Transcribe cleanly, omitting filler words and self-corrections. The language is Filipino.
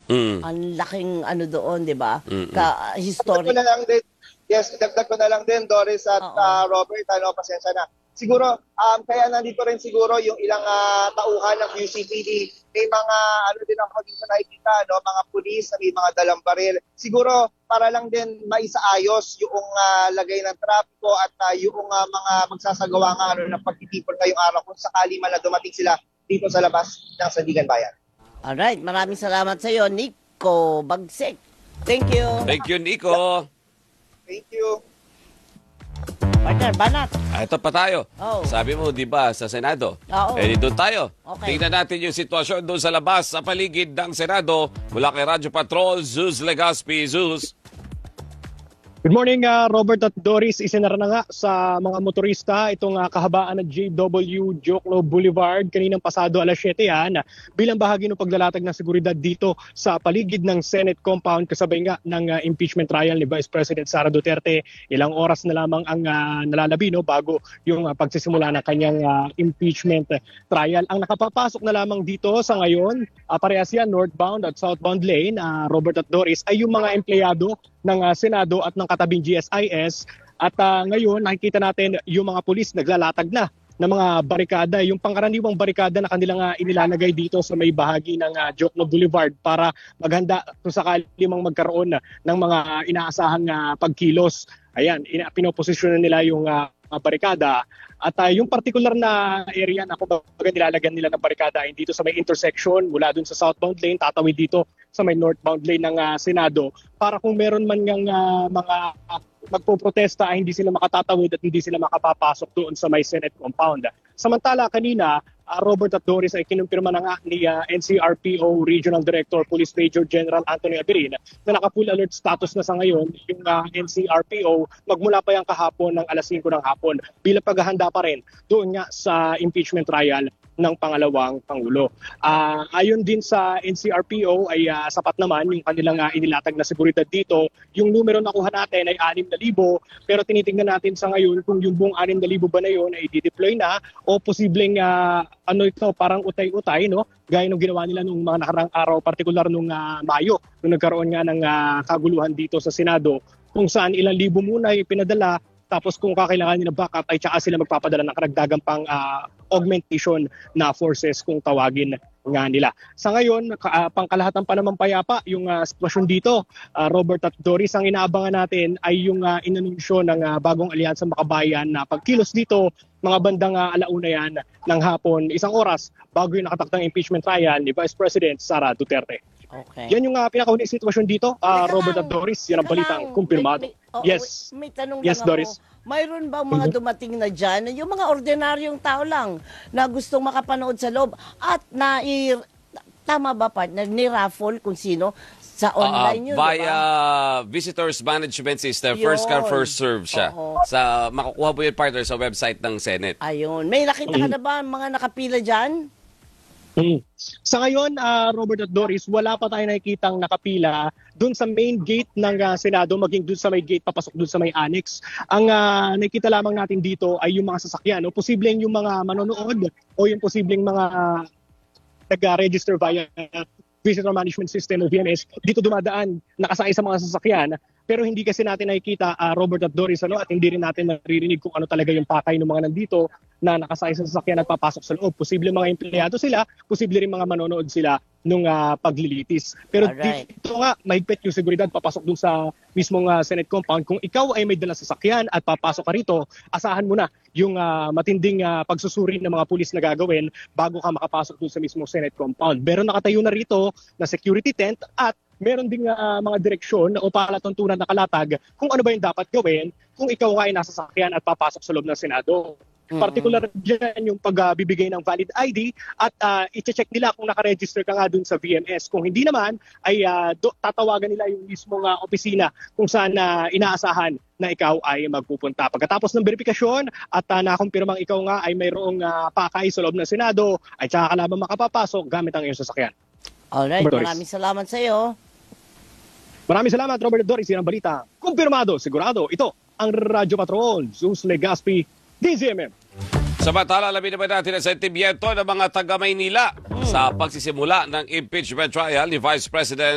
Ang laking ano doon, di ba? Dagdag Historic. ko na lang din, yes, dagdag ko na lang din, Doris at Oo. Robert, pasensya na. Siguro, kaya nandito rin siguro yung ilang tauhan ng QCPD. May mga, ano din ako dito nakikita, no, mga pulis na may mga dalang baril. Siguro, para lang din maisaayos yung lagay ng trapiko at yung mga magsasagawa nga ano, ng pagtitipon ngayong araw kung sakali man na dumating sila dito sa labas ng Sandigan Bayan. Alright, maraming salamat sa iyo, Nico Bagsik. Thank you. Thank you, Nico. Thank you. Partner, banat. Ito pa tayo. Oh. Sabi mo, di ba, sa Senado? Oo. Doon tayo. Okay. Tingnan natin yung sitwasyon doon sa labas, sa paligid ng Senado. Mula kay Radyo Patrol, Zeus Legaspi. Zeus. Good morning, Robert at Doris. Isinara na nga sa mga motorista itong kahabaan ng JW Jokno Boulevard kaninang pasado alas 7 yan bilang bahagi ng paglalatag ng seguridad dito sa paligid ng Senate compound kasabay nga ng impeachment trial ni Vice President Sara Duterte. Ilang oras na lamang ang nalalabi bago yung pagsisimula ng kanyang impeachment trial. Ang nakapapasok na lamang dito sa ngayon, parehas yan northbound at southbound lane, Robert at Doris, ay yung mga empleyado ng Senado at ng katabing GSIS at ngayon nakikita natin yung mga pulis naglalatag na ng mga barikada, yung pangkaraniwang barikada na kanilang inilalagay dito sa may bahagi ng Jokno Boulevard para maghanda kung sakali mang magkaroon ng mga inaasahang pagkilos. Ayan, pinoposisyonan nila yung barikada at yung particular na area na kumbaga nilalagyan nila ng barikada ay dito sa may intersection mula dun sa southbound lane tatawid dito sa may northbound lane ng Senado para kung meron man ngang mga magpoprotesta ay hindi sila makatatawid at hindi sila makapapasok doon sa may Senate compound. Samantala kanina, Robert at Doris ay kinumpirma na nga ni NCRPO Regional Director Police Major General Anthony Aberin na naka-full alert status na sa ngayon yung NCRPO magmula pa yung kahapon ng alas 5 ng hapon bilang paghahanda pa rin doon nga sa impeachment trial ng pangalawang Pangulo. Ayon din sa NCRPO ay sapat naman yung kanilang inilatag na seguridad dito. Yung numero na kuha natin ay 6,000 pero tinitingnan natin sa ngayon kung yung buong 6,000 ba na yun ay di-deploy na o posibleng parang utay-utay, no? Gaya nung ginawa nila nung mga nakarang araw, partikular nung Mayo, nung nagkaroon nga ng kaguluhan dito sa Senado, kung saan ilang libo muna ay pinadala, tapos kung kakailangan nila backup ay tsaka sila magpapadala ng karagdagang pang augmentation na forces kung tawagin nga nila. Sa ngayon, pangkalahatan pa naman payapa yung sitwasyon dito. Robert at Doris, ang inaabangan natin ay yung inanunsyo ng bagong alyansa makabayan na pagkilos dito mga bandang alauna yan ng hapon, isang oras bago yung nakataktang impeachment trial ni Vice President Sara Duterte. Okay. Yan yung pinakahuling sitwasyon dito, Robert at Doris. Yan ang balitang kumpirmado. Yes. May tanong yes, lang Doris. ako. Mayroon bang mga dumating na dyan, yung mga ordinaryong tao lang na gustong makapanood sa loob at tama ba partner, ni-raffle kung sino sa online yun, via diba? Visitors Management System, Yun. first come, first serve siya. Oo. Makukuha mo yung partner sa website ng Senate. Ayun. May nakita ka na ba mga nakapila dyan? Sa ngayon, Robert at Doris, wala pa tayo nakikitang nakapila doon sa main gate ng Senado, maging doon sa may gate papasok doon sa may annex. Ang nakikita lamang natin dito ay yung mga sasakyan. O posibleng yung mga manonood o yung posibleng mga nag-register via Visitor Management System o VMS, dito dumadaan nakasakay sa mga sasakyan. Pero hindi kasi natin nakikita, Robert at Doris, at hindi rin natin naririnig kung ano talaga yung pakay ng mga nandito na nakasakay sa sasakyan at papasok sa loob. Posible mga empleyado sila, posible rin mga manonood sila nung paglilitis. Pero Alright. dito nga, mahigpit yung seguridad papasok dun sa mismong Senate compound. Kung ikaw ay may dalang sasakyan at papasok ka rito, asahan mo na yung matinding pagsusuri ng mga pulis na gagawin bago ka makapasok dun sa mismong Senate compound. Pero nakatayo na rito na security tent at meron ding mga direksyon o palatuntunan na kalatag kung ano ba yung dapat gawin kung ikaw ay nasa sasakyan at papasok sa loob ng Senado. Particular dyan yung pagbibigay ng valid ID at i-check nila kung nakaregister ka nga dun sa VMS. Kung hindi naman, ay tatawagan nila yung mismong opisina kung saan inaasahan na ikaw ay magpupunta. Pagkatapos ng verifikasyon at nakumpirmang ikaw nga ay mayroong pakay sa loob ng Senado, ay tsaka ka lamang makapapasok gamit ang iyong sasakyan. Alright, Doris. maraming salamat sa iyo. Maraming salamat, Robert Doris. Yan ang balita. Kumpirmado, sigurado. Ito ang Radyo Patrol, Zeus Legaspi, DZMM. Samantala, alamin naman natin ang sentimiento ng mga taga-Maynila sa pagsisimula ng impeachment trial ni Vice President